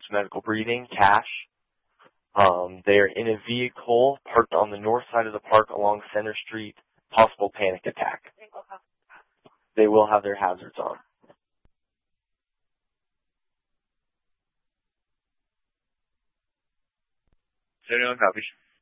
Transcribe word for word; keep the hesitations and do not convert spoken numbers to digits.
Medical Breathing, Cash. Um, they are in a vehicle parked on the north side of the park along Center Street. Possible panic attack. They will have their hazards on. Seven one, copy.